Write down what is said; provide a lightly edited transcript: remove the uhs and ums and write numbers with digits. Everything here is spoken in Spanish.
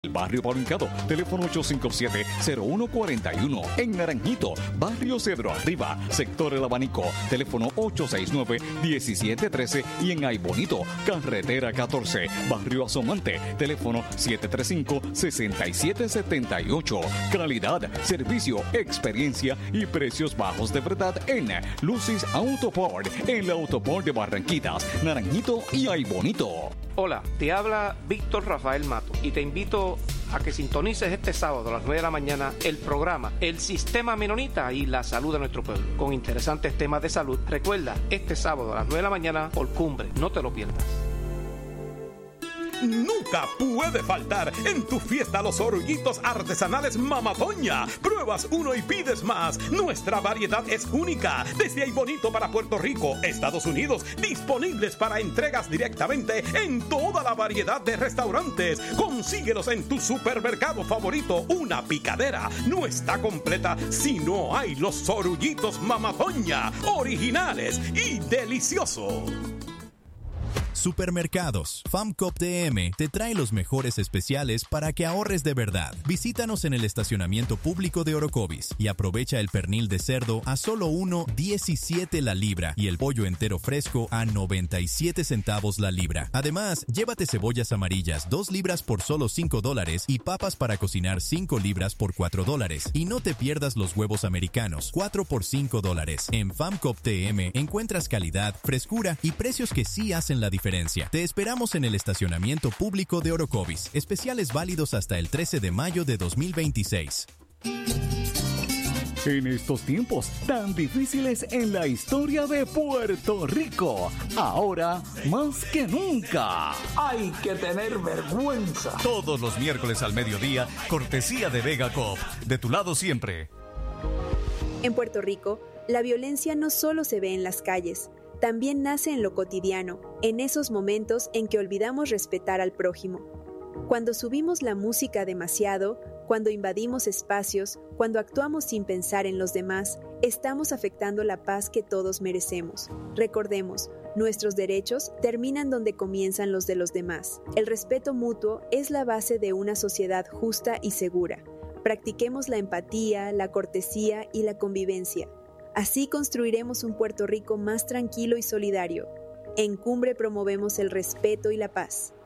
El barrio Paloncado, teléfono 857-0141. En Naranjito, barrio Cedro Arriba, sector El Abanico, teléfono 869-1713. Y en Aybonito, carretera 14, barrio Asomante, teléfono 735-6778. Calidad, servicio, experiencia y precios bajos de verdad en Lucis Autoport, el Autoport de Barranquitas, Naranjito y Aybonito. Hola, te habla Víctor Rafael Mato y te invito a que sintonices este sábado a las 9 de la mañana el programa El Sistema Menonita y la Salud de Nuestro Pueblo, con interesantes temas de salud. Recuerda, este sábado a las 9 de la mañana por Cumbre, no te lo pierdas. Nunca puede faltar en tu fiesta los orullitos artesanales Mama Toña. Pruebas uno y pides más. Nuestra variedad es única. Desde Aybonito para Puerto Rico, Estados Unidos, disponibles para entregas directamente en toda la variedad de restaurantes. Consíguelos en tu supermercado favorito. Una picadera no está completa si no hay los orullitos Mama Toña, originales y deliciosos. Supermercados FAMCOP DM te trae los mejores especiales para que ahorres de verdad. Visítanos en el estacionamiento público de Orocovis y aprovecha el pernil de cerdo a solo $1.17 la libra y el pollo entero fresco a 97 centavos la libra. Además, llévate cebollas amarillas 2 libras por solo $5 y papas para cocinar 5 libras por $4. Y no te pierdas los huevos americanos 4 por $5. En FAMCOP TM encuentras calidad, frescura y precios que sí hacen la diferencia. Te esperamos en el estacionamiento público de Orocovis. Especiales válidos hasta el 13 de mayo de 2026. En estos tiempos tan difíciles en la historia de Puerto Rico, ahora más que nunca, hay que tener vergüenza. Todos los miércoles al mediodía, cortesía de Vega Coop. De tu lado siempre. En Puerto Rico, la violencia no solo se ve en las calles, también nace en lo cotidiano, en esos momentos en que olvidamos respetar al prójimo. Cuando subimos la música demasiado, cuando invadimos espacios, cuando actuamos sin pensar en los demás, estamos afectando la paz que todos merecemos. Recordemos, nuestros derechos terminan donde comienzan los de los demás. El respeto mutuo es la base de una sociedad justa y segura. Practiquemos la empatía, la cortesía y la convivencia. Así construiremos un Puerto Rico más tranquilo y solidario. En Cumbre promovemos el respeto y la paz.